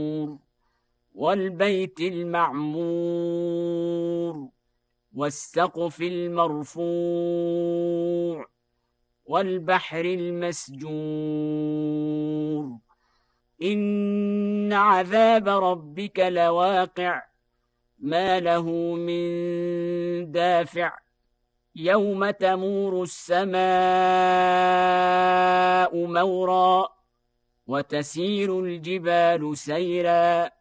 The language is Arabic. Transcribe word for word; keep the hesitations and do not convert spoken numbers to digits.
والبيت المعمور والسقف المرفوع والبحر المسجور إن عذاب ربك لواقع ما له من دافع يوم تمور السماء مورا وتسير الجبال سيرا